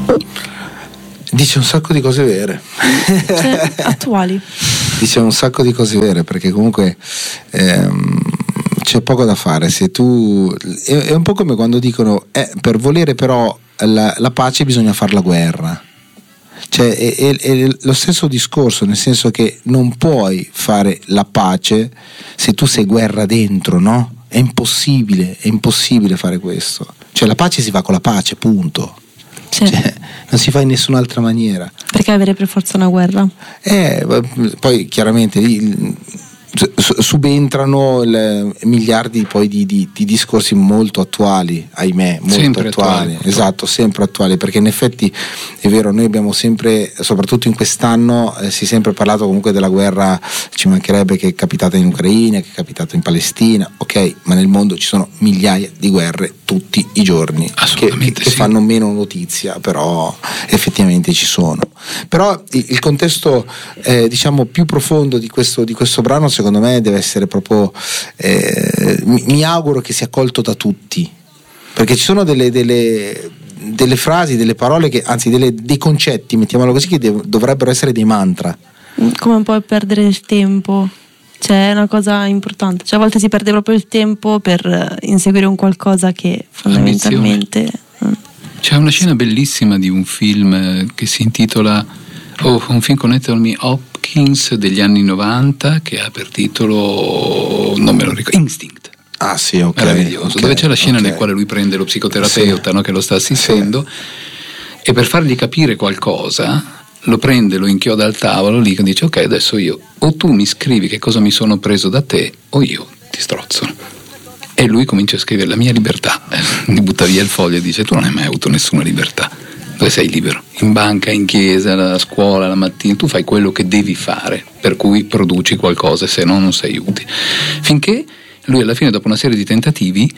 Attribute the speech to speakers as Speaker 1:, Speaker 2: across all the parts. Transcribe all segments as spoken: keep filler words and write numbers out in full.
Speaker 1: Dice un sacco di cose vere.
Speaker 2: Cioè, attuali.
Speaker 1: Dice un sacco di cose vere, perché comunque ehm, c'è poco da fare. Se tu è, è un po' come quando dicono eh, per volere però la, la pace bisogna fare la guerra. Cioè è, è, è lo stesso discorso, nel senso che non puoi fare la pace se tu sei guerra dentro, no? È impossibile, è impossibile fare questo. Cioè la pace si fa con la pace, punto.
Speaker 2: Sì.
Speaker 1: Cioè, non si fa in nessun'altra maniera.
Speaker 2: Perché avere per forza una guerra?
Speaker 1: Eh, poi chiaramente lì subentrano le miliardi poi di, di, di discorsi molto attuali, ahimè, molto
Speaker 3: sempre
Speaker 1: attuali,
Speaker 3: attuali,
Speaker 1: esatto, sempre attuali, perché in effetti è vero, noi abbiamo sempre, soprattutto in quest'anno, eh, si è sempre parlato comunque della guerra, ci mancherebbe, che è capitata in Ucraina, che è capitata in Palestina, ok, ma nel mondo ci sono migliaia di guerre tutti i giorni che, che, che
Speaker 3: sì.
Speaker 1: fanno meno notizia, però effettivamente ci sono. Però il, il contesto eh, diciamo più profondo di questo, di questo brano, secondo me deve essere proprio eh, mi, mi auguro che sia colto da tutti, perché ci sono delle, delle, delle frasi, delle parole che, anzi delle, dei concetti, mettiamolo così, che dev- dovrebbero essere dei mantra,
Speaker 2: come un po' perdere il tempo. Cioè è una cosa importante, cioè a volte si perde proprio il tempo per inseguire un qualcosa che fondamentalmente
Speaker 3: Ambizione. C'è una scena bellissima di un film che si intitola oh, un film con Anthony Hopkins degli anni novanta che ha per titolo, non me lo ricordo, Instinct.
Speaker 1: Ah sì, ok.
Speaker 3: Meraviglioso,
Speaker 1: okay,
Speaker 3: dove c'è la scena
Speaker 1: okay.
Speaker 3: nel quale lui prende lo psicoterapeuta,
Speaker 1: sì.
Speaker 3: no, che lo sta assistendo, sì. E per fargli capire qualcosa lo prende, lo inchioda al tavolo lì, che dice ok, adesso io o tu mi scrivi che cosa mi sono preso da te o io ti strozzo. E lui comincia a scrivere la mia libertà, mi butta via il foglio e dice tu non hai mai avuto nessuna libertà, dove sei libero? In banca, in chiesa, alla scuola, la mattina, tu fai quello che devi fare, per cui produci qualcosa, se no non sei utile. Finché lui alla fine, dopo una serie di tentativi,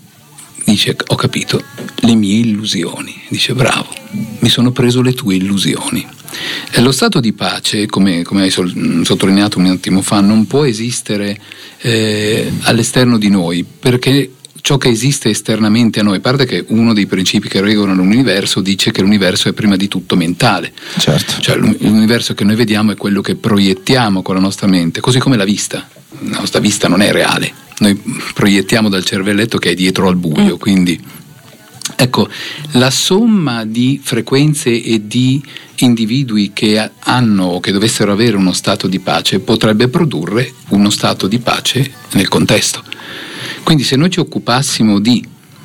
Speaker 3: dice ho capito, le mie illusioni, dice bravo, mi sono preso le tue illusioni. E lo stato di pace, come, come hai sottolineato un attimo fa, non può esistere eh, all'esterno di noi, perché ciò che esiste esternamente a noi, a parte che uno dei principi che regolano l'universo dice che l'universo è prima di tutto mentale,
Speaker 1: certo.
Speaker 3: Cioè l'universo che noi vediamo è quello che proiettiamo con la nostra mente, così come la vista, la nostra vista non è reale, noi proiettiamo dal cervelletto che è dietro al buio, mm. quindi ecco, la somma di frequenze e di individui che hanno o che dovessero avere uno stato di pace potrebbe produrre uno stato di pace nel contesto. Quindi se noi ci occupassimo di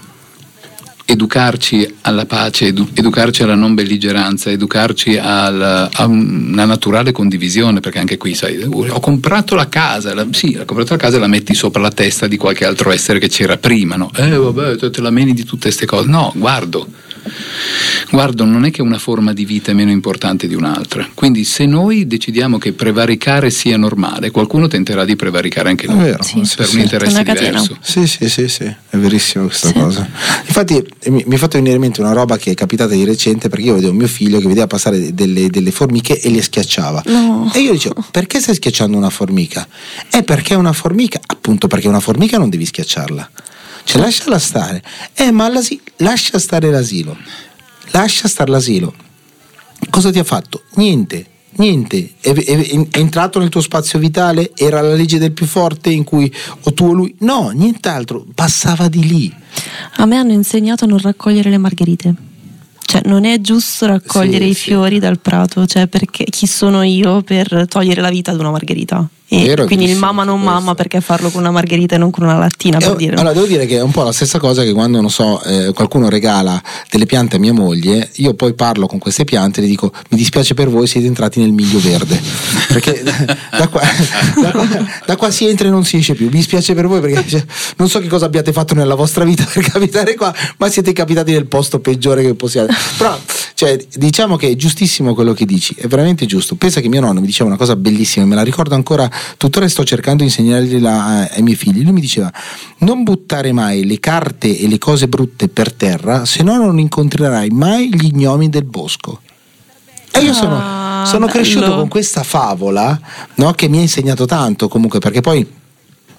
Speaker 3: educarci alla pace, edu- educarci alla non belligeranza, educarci alla, a una naturale condivisione, perché anche qui sai, ho comprato la casa, la, sì, ho comprato la casa e la metti sopra la testa di qualche altro essere che c'era prima, no? Eh vabbè, te la meni di tutte queste cose. No, guardo, guardo, non è che una forma di vita è meno importante di un'altra. Quindi se noi decidiamo che prevaricare sia normale, qualcuno tenterà di prevaricare anche noi,
Speaker 1: vero,
Speaker 3: sì, per
Speaker 1: sì,
Speaker 3: un interesse diverso.
Speaker 1: Sì, sì, sì, sì, è verissimo questa
Speaker 2: sì.
Speaker 1: cosa. Infatti mi, mi è fatto venire in mente una roba che è capitata di recente, perché io vedevo mio figlio che vedeva passare delle, delle formiche e le schiacciava.
Speaker 2: No.
Speaker 1: E io dicevo, perché stai schiacciando una formica? È perché è una formica, appunto perché una formica non devi schiacciarla. Cioè lasciala stare. Eh, ma l'asilo, lascia stare l'asilo. Lascia stare l'asilo. Cosa ti ha fatto? Niente. Niente, è, è, è entrato nel tuo spazio vitale, era la legge del più forte in cui o tu o lui, no, nient'altro, passava di lì.
Speaker 2: A me hanno insegnato a non raccogliere le margherite, cioè non è giusto raccogliere
Speaker 1: sì,
Speaker 2: i
Speaker 1: sì.
Speaker 2: fiori dal prato, cioè perché chi sono io per togliere la vita ad una margherita? E
Speaker 1: Vero,
Speaker 2: quindi il mamma non
Speaker 1: questo.
Speaker 2: mamma, perché farlo con una margherita e non con una lattina, per
Speaker 1: Eh,
Speaker 2: dire.
Speaker 1: allora devo dire che è un po' la stessa cosa che quando non so eh, qualcuno regala delle piante a mia moglie, io poi parlo con queste piante e le dico mi dispiace per voi, siete entrati nel miglio verde, perché da qua, da, qua, da qua si entra e non si esce più, mi dispiace per voi perché cioè, non so che cosa abbiate fatto nella vostra vita per capitare qua, ma siete capitati nel posto peggiore che possiate. Però cioè, diciamo che è giustissimo quello che dici, è veramente giusto. Pensa che mio nonno mi diceva una cosa bellissima, me la ricordo ancora tuttora, sto cercando di insegnargliela ai miei figli. Lui mi diceva non buttare mai le carte e le cose brutte per terra, se no non incontrerai mai gli gnomi del bosco. E io sono,
Speaker 2: ah,
Speaker 1: sono cresciuto
Speaker 2: bello.
Speaker 1: con questa favola, no, che mi ha insegnato tanto comunque, perché poi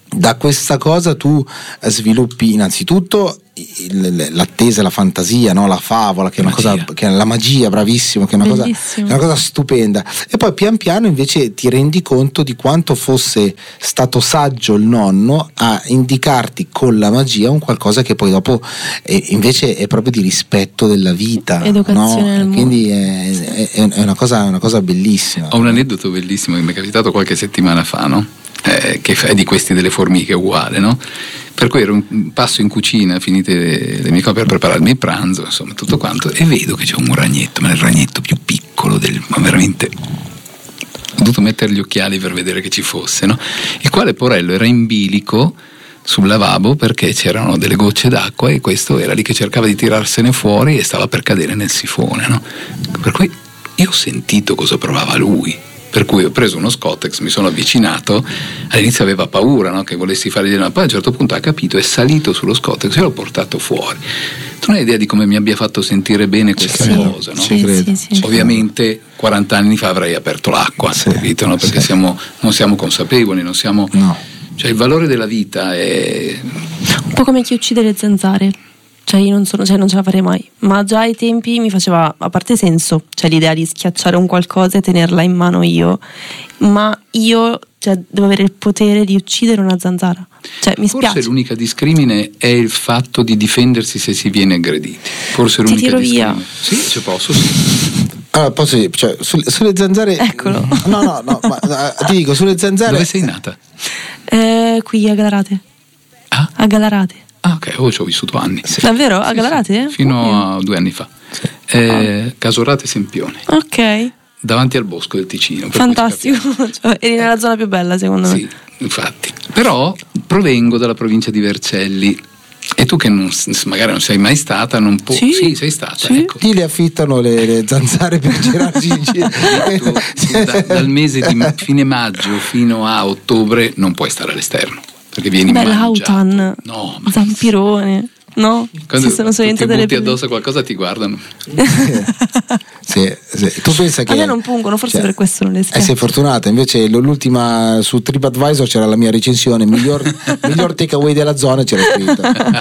Speaker 1: da questa cosa tu sviluppi innanzitutto l'attesa, la fantasia, no? La favola, che è una
Speaker 3: magia.
Speaker 1: cosa, che è la magia, bravissimo, che è una cosa, è una cosa stupenda, e poi pian piano invece ti rendi conto di quanto fosse stato saggio il nonno a indicarti con la magia un qualcosa che poi dopo è, invece è proprio di rispetto della vita,
Speaker 2: educazione,
Speaker 1: no? Quindi è, è, è una cosa, una cosa bellissima.
Speaker 3: Ho un aneddoto bellissimo che mi è capitato qualche settimana fa, no? Eh, che è di questi delle formiche, uguale, no? Per cui ero un passo in cucina, finite le, le mie cose per prepararmi il pranzo, insomma tutto quanto, e vedo che c'è un ragnetto, ma il ragnetto più piccolo del, ma veramente ho dovuto mettere gli occhiali per vedere che ci fosse, no? Il quale porello era in bilico sul lavabo perché c'erano delle gocce d'acqua e questo era lì che cercava di tirarsene fuori e stava per cadere nel sifone, no? Per cui io ho sentito cosa provava lui. Per cui ho preso uno Scottex, mi sono avvicinato, all'inizio aveva paura, no? Che volessi fare di una, poi a un certo punto ha capito, è salito sullo Scottex e l'ho portato fuori. Tu non hai idea di come mi abbia fatto sentire bene questa
Speaker 1: sì,
Speaker 3: cosa, no?
Speaker 1: Sì, credo.
Speaker 2: Sì, sì.
Speaker 3: Ovviamente quaranta anni fa avrei aperto l'acqua,
Speaker 1: Sì,
Speaker 3: capito? No? Perché
Speaker 1: sì.
Speaker 3: siamo, non siamo consapevoli, non siamo...
Speaker 1: No.
Speaker 3: Cioè il valore della vita è...
Speaker 2: Un po' come chi uccide le zanzare. Cioè io non, sono, cioè non ce la farei mai, ma già ai tempi mi faceva, a parte senso, cioè l'idea di schiacciare un qualcosa e tenerla in mano io, ma io, cioè, devo avere il potere di uccidere una zanzara, cioè mi spiace.
Speaker 3: Forse l'unica discrimine è il fatto di difendersi se si viene aggrediti. Forse
Speaker 2: Ti
Speaker 3: l'unica
Speaker 2: tiro
Speaker 3: discrimine.
Speaker 2: via.
Speaker 3: Sì, ci posso, sì.
Speaker 1: Allora, posso, cioè, sulle, sulle zanzare,
Speaker 2: Eccolo.
Speaker 1: no no no, ma uh, ti dico, sulle zanzare,
Speaker 3: Dove sei nata?
Speaker 2: Eh, qui a Galarate.
Speaker 3: Ah?
Speaker 2: A Galarate.
Speaker 3: Ah, ok, oh, ci ho vissuto anni.
Speaker 2: Davvero? A Galarate?
Speaker 3: Sì, fino a due anni fa. Eh, Casorate Sempione,
Speaker 2: Ok,
Speaker 3: davanti al bosco del Ticino. per cui
Speaker 2: fantastico. Cioè, eri nella zona più bella secondo me.
Speaker 3: Sì, infatti. Però provengo dalla provincia di Vercelli. E tu che non, magari non sei mai stata, non può...
Speaker 2: Sì,
Speaker 3: sì sei stata,
Speaker 2: sì.
Speaker 3: ecco.
Speaker 1: chi le affittano le, le zanzare per girarci in giro?
Speaker 3: Tu, da- dal mese di fine maggio fino a ottobre non puoi stare all'esterno perché vieni
Speaker 2: Beh,
Speaker 3: mangiato.
Speaker 2: l'autan,
Speaker 3: No, ma
Speaker 2: Zampirone, no?
Speaker 3: quando
Speaker 2: Si sono
Speaker 3: ti
Speaker 2: soventate
Speaker 3: butti
Speaker 2: le
Speaker 3: addosso a qualcosa ti guardano.
Speaker 1: Sì, sì. Tu pensa che
Speaker 2: a me non pungono, forse
Speaker 1: cioè,
Speaker 2: per questo non le
Speaker 1: eh,
Speaker 2: schiaccio.
Speaker 1: sei fortunata, invece l'ultima su TripAdvisor c'era la mia recensione, miglior, miglior takeaway della zona, c'era scritto.